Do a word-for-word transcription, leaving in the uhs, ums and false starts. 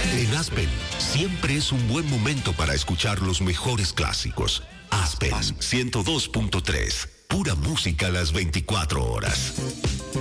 En Aspen, siempre es un buen momento para escuchar los mejores clásicos. Aspen ciento dos punto tres, pura música a las veinticuatro horas.